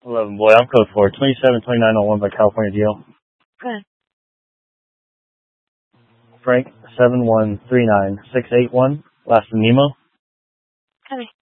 11 boy, I'm code 4, 272901 by California DL. Good. Frank 7139681, last in Nemo. Copy.